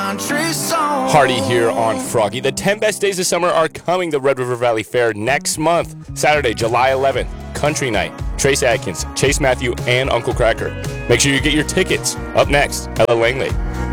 country song. Hardy here on Froggy. The 10 best days of summer are coming. The Red River Valley Fair next month, Saturday, July 11th. Country Night. Trace Adkins, Chase Matthew, and Uncle Cracker. Make sure you get your tickets. Up next, Ella Langley.